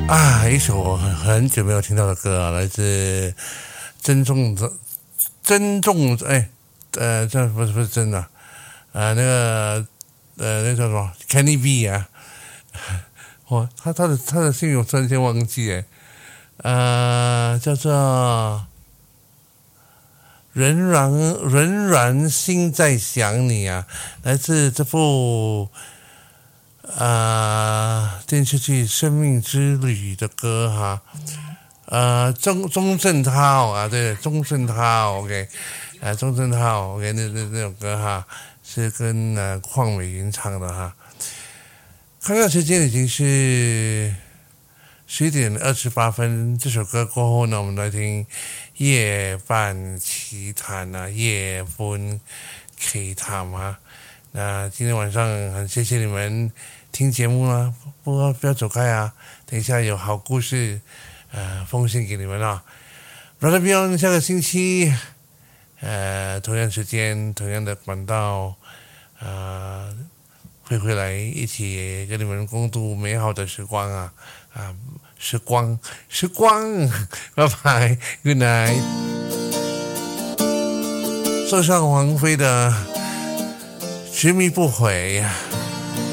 一首很久没有听到的歌啊，来自珍重这不是真的，那叫什么 Kenny B 啊，他的姓我突然间忘记叫做仍然心在想你啊，来自这部电视剧《生命之旅》的歌哈，钟镇涛啊，对，钟镇涛 ，OK，钟镇涛 ，OK，那首歌哈是跟邝美云唱的哈。看看时间已经是11:28，这首歌过后呢，我们来听夜半奇谈啊，夜半奇谈啊。那今天晚上很谢谢你们听节目啊，不要走开啊，等一下有好故事奉献给你们啊。Brother Beyond 下个星期同样时间同样的管道会回来一起跟你们共度美好的时光时光拜拜 Good night。 送上王菲的执迷不悔